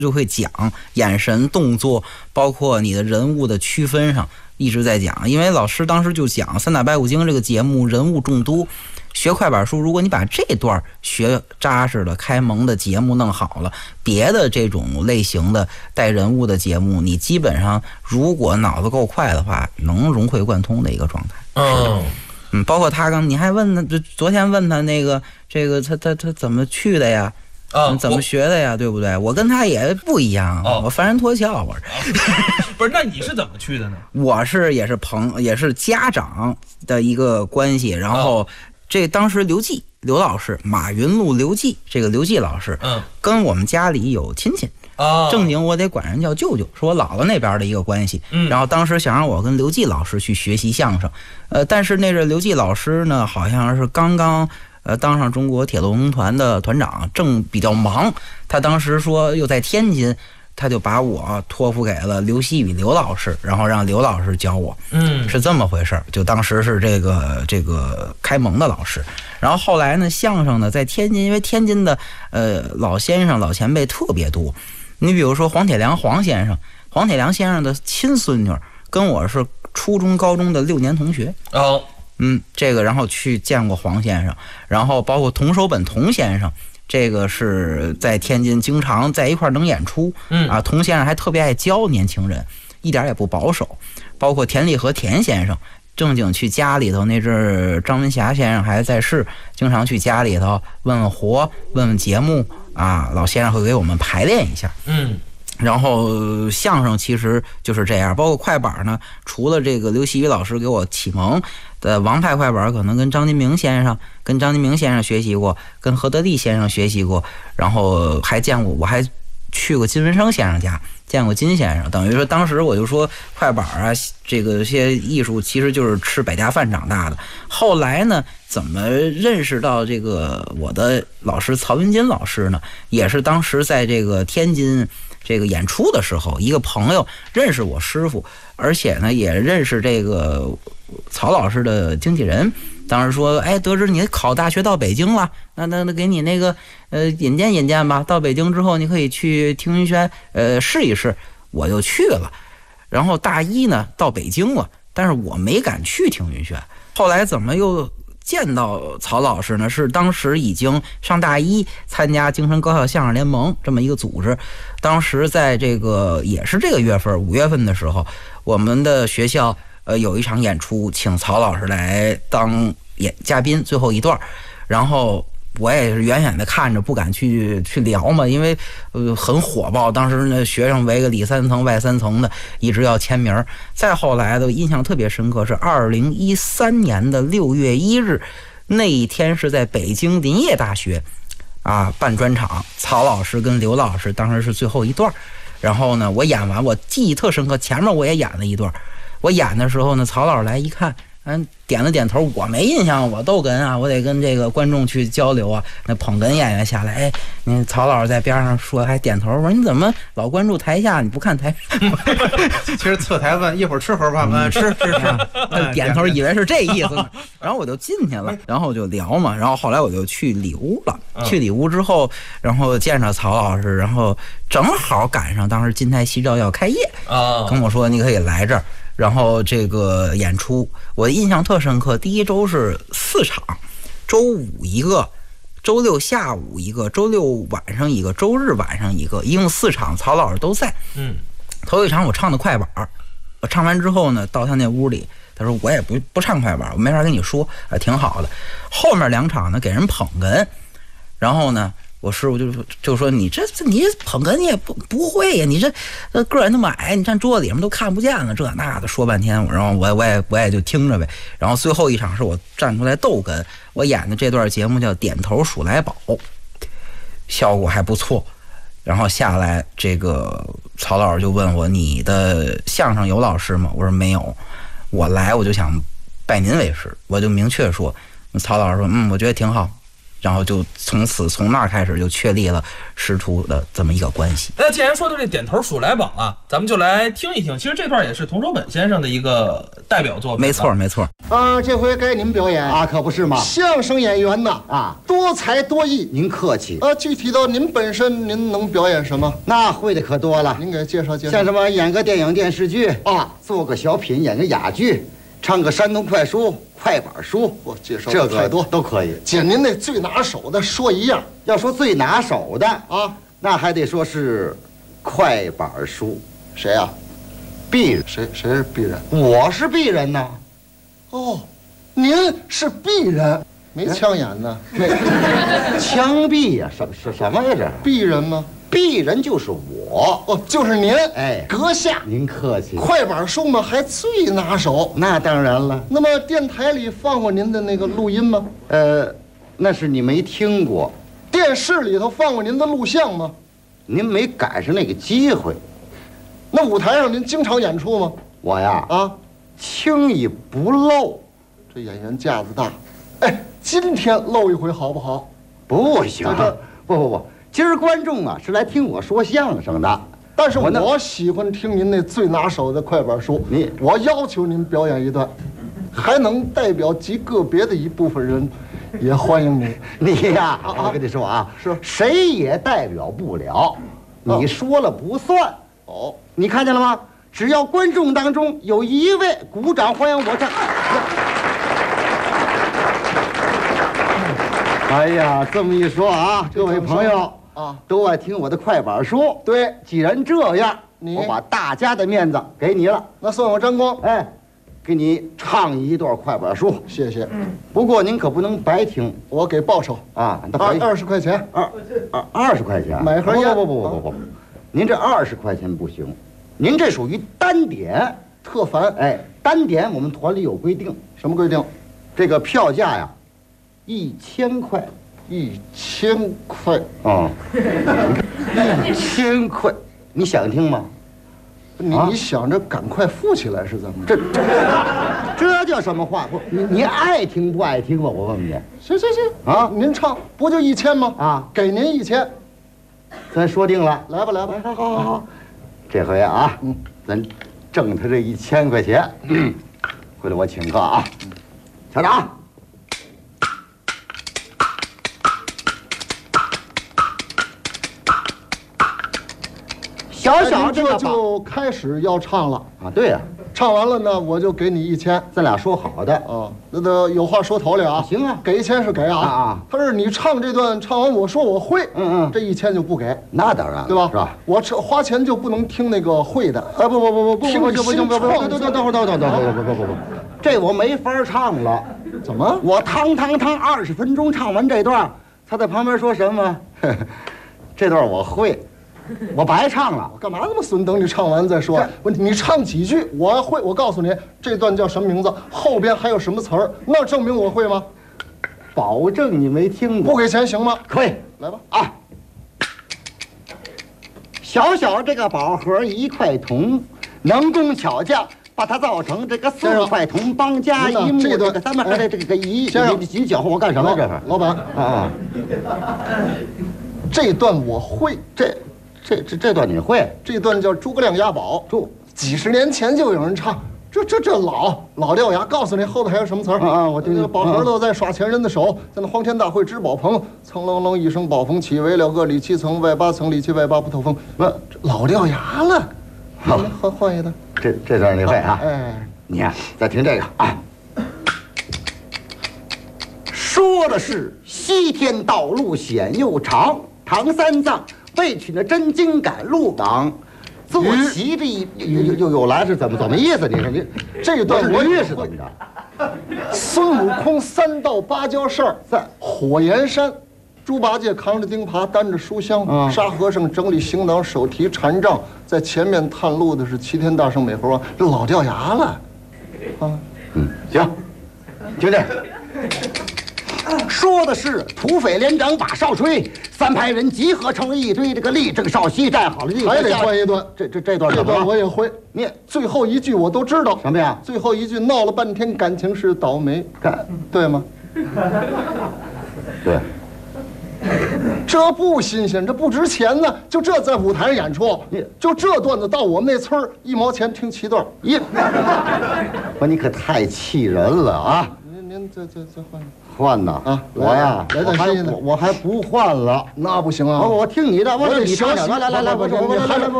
就会讲眼神、动作，包括你的人物的区分上一直在讲。因为老师当时就讲《三打白骨精》这个节目人物众多，学快板书，如果你把这段学扎实的开蒙的节目弄好了，别的这种类型的带人物的节目，你基本上如果脑子够快的话，能融会贯通的一个状态。包括他你还问他，昨天问他那个这个他怎么去的呀？怎么学的呀？对不对？我跟他也不一样，我凡人脱壳，我是不是？那你是怎么去的呢？ 我也是家长的一个关系，然后这当时刘老师，马云路刘季，这个刘季老师，跟我们家里有亲戚。正经我得管人叫舅舅，是我姥姥那边的一个关系。然后当时想让我跟刘季老师去学习相声，但是那个刘季老师呢，好像是刚刚当上中国铁路文工团的团长，正比较忙。他当时说又在天津，他就把我托付给了刘希宇刘老师，然后让刘老师教我。是这么回事。就当时是这个开蒙的老师。然后后来呢，相声呢在天津，因为天津的老先生老前辈特别多。你比如说黄铁良先生的亲孙女跟我是初中高中的6年同学。这个然后去见过黄先生，然后包括童守本童先生，这个是在天津经常在一块能演出。童先生还特别爱教年轻人，一点也不保守。包括田立和田先生，正经去家里头，那阵儿张文霞先生还在世，经常去家里头问问活，问问节目老先生会给我们排练一下。然后相声其实就是这样，包括快板呢，除了这个刘希宇老师给我启蒙的王派快板，可能跟张金明先生学习过，跟何德利先生学习过，然后我还去过金文生先生家，见过金先生。等于说当时我就说快板这个些艺术其实就是吃百家饭长大的。后来呢，怎么认识到这个我的老师曹云金老师呢？也是当时在这个天津这个演出的时候，一个朋友认识我师傅，而且呢也认识这个曹老师的经纪人。当时说，得知你考大学到北京了，那给你那个引荐吧。到北京之后，你可以去听云轩试一试。我就去了。然后大一呢到北京了，但是我没敢去听云轩。后来怎么又见到曹老师呢？是当时已经上大一，参加京城高校相声联盟这么一个组织。当时在这个也是这个月份5月份的时候，我们的学校有一场演出，请曹老师来当嘉宾最后一段。然后我也是远远的看着，不敢去聊嘛，因为很火爆。当时那学生围个里3层外3层的，一直要签名。再后来的印象特别深刻是2013年的6月1日，那一天是在北京林业大学办专场，曹老师跟刘老师当时是最后一段。然后呢，我演完，我记忆特深刻，前面我也演了一段。我演的时候呢，曹老师来一看，点了点头，我没印象，我逗哏我得跟这个观众去交流那捧哏演员下来，曹老师在边上说，还点头，我说你怎么老关注台下，你不看台上？ 其实侧台问一会儿吃盒饭吗？吃。 点头以为是这意思呢。然后我就进去了，然后就聊嘛。然后后来我就去里屋了。去里屋之后，然后见着曹老师，然后正好赶上当时金台西照要开业跟我说你可以来这儿。然后这个演出我印象特深刻，第一周是4场，周5一个，周6下午一个，周6晚上一个，周日晚上一个，一共4场，曹老师都在。头一场我唱的快板，我唱完之后呢，到他那屋里，他说我也不唱快板，我没法跟你说，挺好的。后面2场呢给人捧哏，然后呢我师傅就说你捧哏你也不会呀，你这个儿那么矮，你站桌子里面都看不见了，这那的说半天。然后我也就听着呗。然后最后一场是我站出来逗哏，我演的这段节目叫点头数来宝，效果还不错。然后下来，这个曹老师就问我，你的相声有老师吗？我说没有，我来我就想拜您为师。我就明确说，曹老师说我觉得挺好， 然后就从那儿开始就确立了师徒的这么一个关系。 那既然说到这点头鼠来宝啊，咱们就来听一听。其实这段也是童守本先生的一个代表作品。 没错没错。 这回该您表演啊，可不是嘛？相声演员呐，啊，多才多艺。 您客气。 具体到您本身，您能表演什么？ 那会的可多了。 您给介绍介绍。 像什么演个电影电视剧啊，做个小品，演个哑剧，唱个山东快书、快板书， 我介绍这太多都可以。 姐，您那最拿手的说一样。 要说最拿手的啊， 那还得说是快板书。 谁呀？ 鄙人。 谁是鄙人？ 我是鄙人呐。 哦，您是鄙人，没枪眼呢。 枪毙呀？什么呀？这鄙人吗？ 鄙人就是我。 哦，就是您。 哎， 阁下， 您客气。 快板书嘛，还最拿手。 那当然了。 那么电台里放过您的那个录音吗？ 那是你没听过。 电视里头放过您的录像吗？ 您没赶上那个机会。 那舞台上您经常演出吗？ 我呀， 啊， 轻易不露。 这演员架子大。哎，今天露一回好不好？ 不行，不，今儿观众啊是来听我说相声的。 但是我喜欢听您那最拿手的快板书。我要求您表演一段，还能代表极个别的一部分人，也欢迎你。 你呀，我跟你说啊， 是谁也代表不了，你说了不算。 哦， 你看见了吗？只要观众当中有一位鼓掌欢迎我这。哎呀，这么一说啊，各位朋友啊， 都爱听我的快板书。 对， 既然这样，我把大家的面子给你了， 那算我沾光。 哎，给你唱一段快板书。 谢谢。 不过您可不能白听， 我给报酬啊。 20块钱 ，20块钱买盒烟。 不，您这20块钱不行，您这属于单点特烦。 哎，单点我们团里有规定。 什么规定？ 这个票价呀，1000块。 1000块啊，1000块，你想听吗？ 你想着赶快富起来是怎么着？ 这叫什么话？不，你爱听不爱听吧？我问问你。 行啊，您唱不就1000吗？ 啊， 给您1000， 咱说定了。 来吧， 好，这回啊，咱挣他这1000块钱。回来我请客啊，校长。小这就开始要唱了啊！对呀， 唱完了呢，我就给你1000， 咱俩说好的啊。那有话说头了啊。 行啊， 给1000是给啊。他是你唱这段唱完，我说我会，这1000就不给。 那当然， 对吧？ 是吧？ 我花钱就不能听那个会的。不， 听不，等会儿，这我没法唱了。 怎么？ 我汤20分钟唱完这段，他在旁边说什么？这段我会。我白唱了， 我干嘛那么损？等你唱完再说。你唱几句我会，我告诉你这段叫什么名字，后边还有什么词儿，那证明我会吗？ 保证你没听过。 不给钱行吗？ 可以， 来吧啊！小这个宝盒1块铜，能工巧匠把它造成这个4块铜，帮加一木，这个咱们还得这个一。 先生， 你搅和我干什么？这是老板啊！ 这段我会， 这段你会？ 这段叫诸葛亮押宝，几十年前就有人唱。这老掉牙，告诉你后头还有什么词儿啊？我听这个宝盒落在耍钱人的手，在那荒天大会知宝棚，蹭楞楞一声宝棚起，围了个里7层外8层，里7外8不透风。老掉牙了。好，换一段。 这段你会啊？ 哎， 你看，再听这个啊。说的是西天道路险又长，唐三藏为取那真经赶路网，坐骑着又来是怎么意思？你说你这段我也是怎么着？ 孙悟空3到芭蕉扇在火焰山，猪八戒扛着钉耙，担着书香，沙和尚整理行囊，手提禅杖，在前面探路的是齐天大圣美猴王。这老掉牙了，啊， 行，听听。说的是土匪连长把哨吹，3派人集合成了一堆，这个立正稍息，站好了。 还得换一段， 这段我也会。你最后一句我都知道什么呀？ 最后一句闹了半天，感情是倒霉，对吗？ 对。 这不新鲜，这不值钱呢。就这在舞台上演出，就这段子到我们那村儿1毛钱听7段。 不，你可太气人了啊！ 您再换呐啊！ 我呀， 来点新鲜的， 我还不换了， 那不行啊！ 我听你的， 我得你唱点，来， 来，